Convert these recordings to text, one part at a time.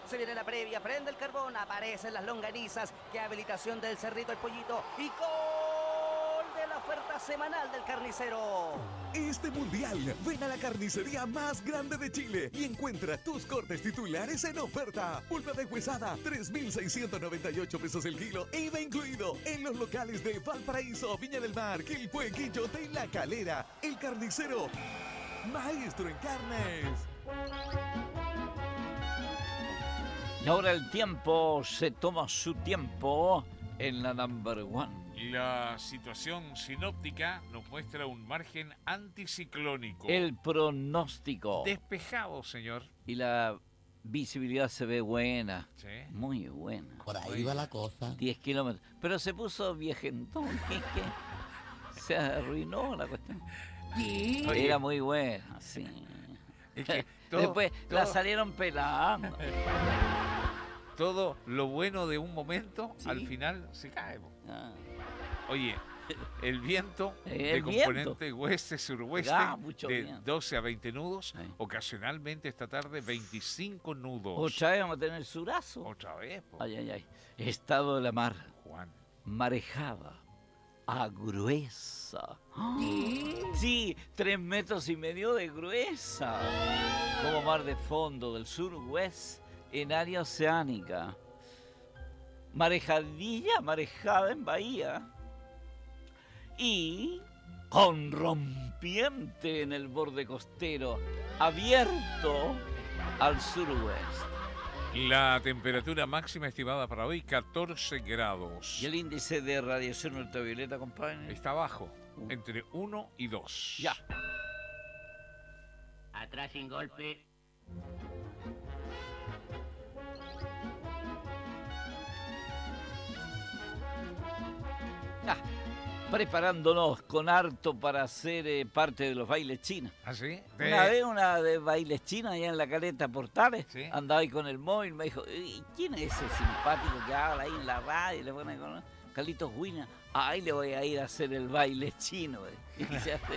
Se viene la previa, prende el carbón, aparecen las longanizas. ¡Qué habilitación del Cerrito el Pollito! ¡Y gol de la oferta semanal del carnicero! Este mundial, ven a la carnicería más grande de Chile y encuentra tus cortes titulares en oferta. Pulpa deshuesada, 3.698 pesos el kilo, IVA incluido. En los locales de Valparaíso, Viña del Mar, Quilpué, Quillota y La Calera. El Carnicero, maestro en carnes. Y ahora el tiempo se toma su tiempo en la number one. La situación sinóptica nos muestra un margen anticiclónico. El pronóstico. Despejado, señor. Y la visibilidad se ve buena. Sí. Muy buena. Por ahí va la cosa. 10 kilómetros. Pero se puso viejentón. ¿Qué? Se arruinó la cuestión. ¿Qué? Oye. Era muy buena, sí. Es que Después la salieron pelando. todo lo bueno de un momento, ¿Sí? al final se cae. Ah. Oye, el viento de El componente oeste-suroeste mucho de viento. 12 a 20 nudos, Sí. ocasionalmente esta tarde 25 nudos. Otra vez vamos a tener surazo. Otra vez, po, Ay, ay, ay. Estado de la mar. Juan. Marejada. A gruesa. Sí, 3,5 metros de gruesa. Como mar de fondo del sur-oeste en área oceánica. Marejada en bahía. Y con rompiente en el borde costero, abierto al suroeste. La temperatura máxima estimada para hoy, 14 grados. ¿Y el índice de radiación ultravioleta, compadre? Está bajo, entre 1 y 2. Ya. Atrás sin golpe. Ah, preparándonos con harto para hacer parte de los bailes chinos. ¿Ah, sí? Una vez una de bailes chinos allá en la Caleta Portales, Sí. andaba ahí con el móvil, me dijo, "¿Y quién es ese simpático que habla ahí en la radio?" Y le pone con Carlitos Huina. Ahí le voy a ir a hacer el baile chino. Y se hace-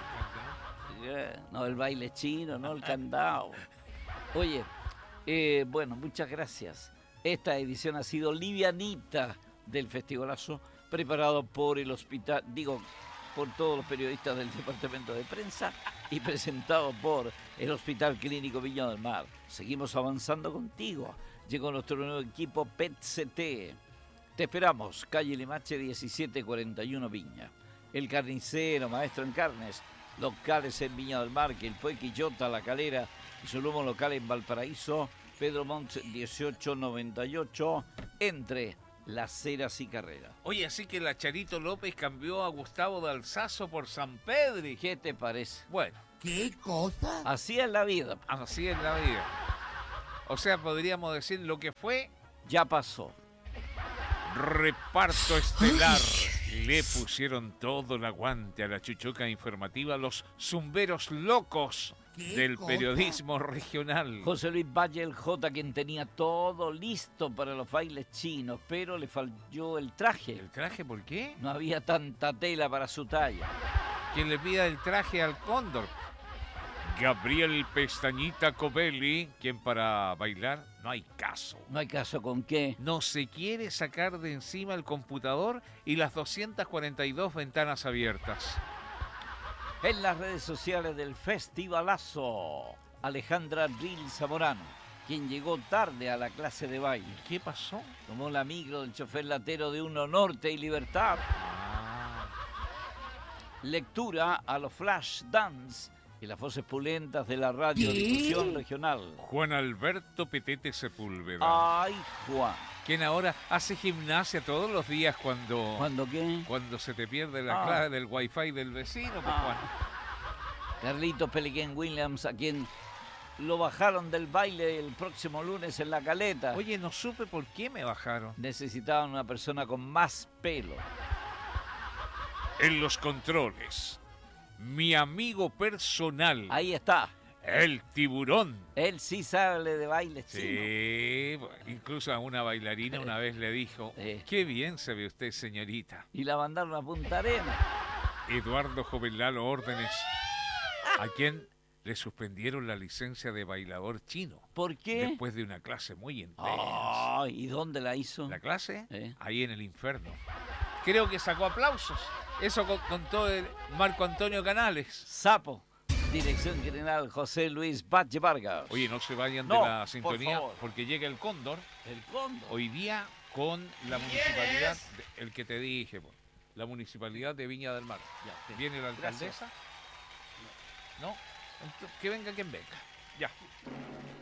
No, el baile chino, no el candado. Oye, bueno, muchas gracias. Esta edición ha sido livianita del festivalazo, preparado por el hospital, por todos los periodistas del departamento de prensa y presentado por el Hospital Clínico Viña del Mar. Seguimos avanzando contigo. Llegó nuestro nuevo equipo PET-CT. Te esperamos, calle Limache 1741 Viña. El Carnicero, maestro en carnes, locales en Viña del Mar, Quilpué, Quillota, La Calera y su nuevo local en Valparaíso, Pedro Montt 1898, entre Las Heras y Carrera. Oye, así que la Charito López cambió a Gustavo de Alsazo por San Pedri. ¿Qué te parece? Bueno, ¿Qué cosa? Así es la vida. así es la vida. O sea, podríamos decir lo que fue Ya pasó. reparto estelar. Le pusieron todo el aguante a la chuchuca informativa los zumberos locos ¿Qué del cosa? periodismo regional. José Luis Valle, el J, quien tenía todo listo para los bailes chinos, pero le falló el traje. ¿El traje por qué? No había tanta tela para su talla. Quien le pida el traje al cóndor. Gabriel Pestañita Covelli, quien para bailar no hay caso. No hay caso con qué. No se quiere sacar de encima el computador y las 242 ventanas abiertas. En las redes sociales del festivalazo, Alejandra Ril Zamorano, quien llegó tarde a la clase de baile. ¿Qué pasó? Tomó la micro del chofer latero de Uno Norte y Libertad. Lectura a los flash dance y las voces pulentas de la radiodifusión regional. Juan Alberto Petete Sepúlveda, Ay, Juan. quien ahora hace gimnasia todos los días cuando ¿Cuándo qué? se te pierde la clave del wifi del vecino, pues, Juan. Carlitos Peliquén Williams, a quien lo bajaron del baile el próximo lunes en La Caleta. Oye, no supe por qué me bajaron. Necesitaban una persona con más pelo. En los controles, mi amigo personal, Ahí está. el tiburón. Él sí sabe de baile chino. Sí, incluso a una bailarina una vez le dijo, qué bien se ve usted, señorita. Y la mandaron a Punta Arenas. Eduardo Jovelalo Órdenes, a quien le suspendieron la licencia de bailador chino ¿Por qué? después de una clase muy intensa. Ay, ¿y dónde la hizo? ¿La clase? ¿Eh? Ahí en el infierno. Creo que sacó aplausos. Eso contó el Marco Antonio Canales. Sapo. Dirección General José Luis Batlle Vargas. Oye, no se vayan No, de la por sintonía favor. porque llega el Cóndor El Cóndor. hoy día con la municipalidad, el que te dije, po, la municipalidad de Viña del Mar. Ya, ¿Viene la Gracias. alcaldesa? ¿No? Entonces, que venga quien venga. Ya.